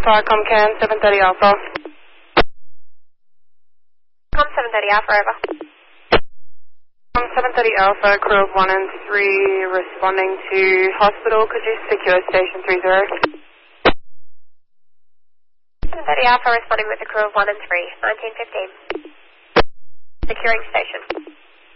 Comcan 730 Alpha. Com 730 Alpha, over. 730 Alpha, crew of 1 and 3 responding to hospital. Could you secure station 30? 730 Alpha responding with the crew of 1 and 3, 1915. Securing station.